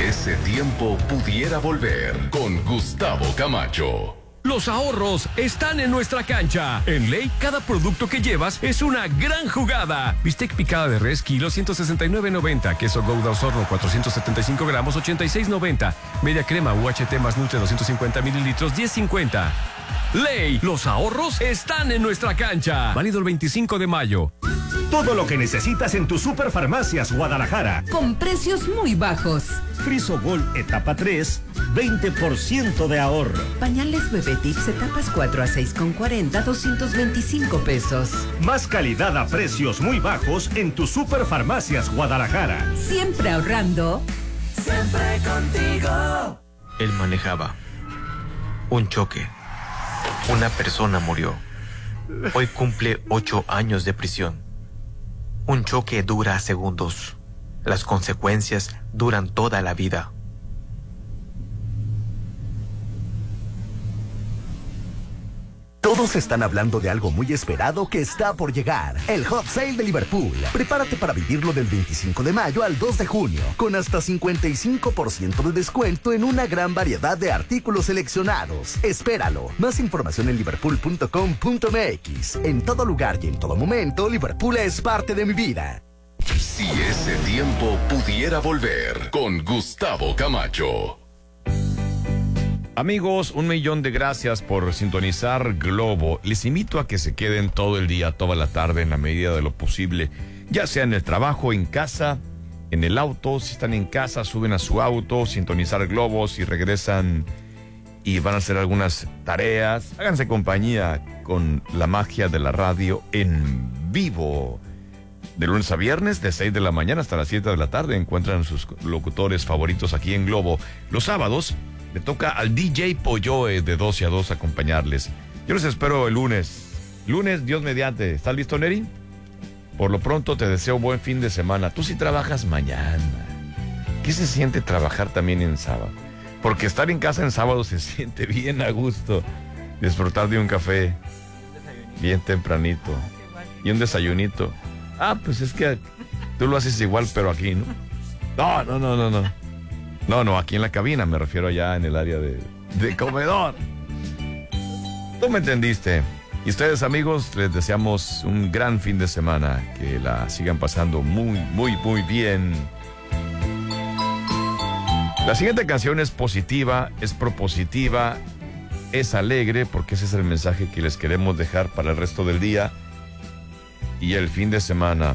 ese tiempo pudiera volver con Gustavo Camacho. Los ahorros están en nuestra cancha. En Ley, cada producto que llevas es una gran jugada. Bistec picada de res, kilo 169.90. Queso Gouda Osorno, 475 gramos, 86.90. Media crema UHT más Nutre, 250 mililitros, 10.50. Ley, los ahorros están en nuestra cancha. Válido el 25 de mayo. Todo lo que necesitas en tu Superfarmacias Guadalajara. Con precios muy bajos. Frisobol etapa 3, 20% de ahorro. Pañales Bebé Tips etapas 4 a 6,40, 225 pesos. Más calidad a precios muy bajos en tu Superfarmacias Guadalajara. Siempre ahorrando. Siempre contigo. Él manejaba. Un choque. Una persona murió. Hoy cumple 8 años de prisión. Un choque dura segundos. Las consecuencias duran toda la vida. Todos están hablando de algo muy esperado que está por llegar. El Hot Sale de Liverpool. Prepárate para vivirlo del 25 de mayo al 2 de junio, con hasta 55% de descuento en una gran variedad de artículos seleccionados. Espéralo. Más información en liverpool.com.mx. En todo lugar y en todo momento, Liverpool es parte de mi vida. Si ese tiempo pudiera volver con Gustavo Camacho. Amigos, 1,000,000 de gracias por sintonizar Globo. Les invito a que se queden todo el día, toda la tarde, en la medida de lo posible, ya sea en el trabajo, en casa, en el auto. Si están en casa, suben a su auto, sintonizar Globo. Si regresan y van a hacer algunas tareas, háganse compañía con la magia de la radio en vivo. De lunes a viernes, de 6 de la mañana hasta las 7 de la tarde, encuentran sus locutores favoritos aquí en Globo. Los sábados le toca al DJ Polloe de 12 a 2 acompañarles. Yo los espero el lunes. Lunes, Dios mediante. ¿Estás listo, Neri? Por lo pronto te deseo buen fin de semana. Tú sí trabajas mañana. ¿Qué se siente trabajar también en sábado? Porque estar en casa en sábado se siente bien a gusto. Disfrutar de un café bien tempranito. Y un desayunito. Ah, pues es que tú lo haces igual, pero aquí, ¿no? No, aquí en la cabina, me refiero allá en el área de comedor. Tú me entendiste. Y ustedes, amigos, les deseamos un gran fin de semana. Que la sigan pasando muy, muy, muy bien. La siguiente canción es positiva, es propositiva, es alegre, porque ese es el mensaje que les queremos dejar para el resto del día y el fin de semana.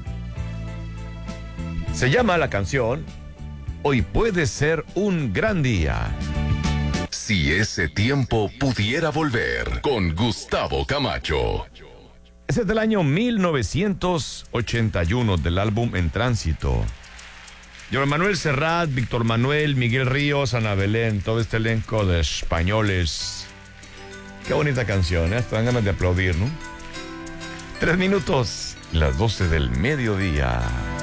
Se llama la canción Hoy puede ser un gran día. Si ese tiempo pudiera volver con Gustavo Camacho. Ese es del año 1981, del álbum En Tránsito. Joan Manuel Serrat, Víctor Manuel, Miguel Ríos, Ana Belén, todo este elenco de españoles. Qué bonita canción, ¿eh? Hasta dan ganas de aplaudir, ¿no? 3 minutos, las 12 del mediodía.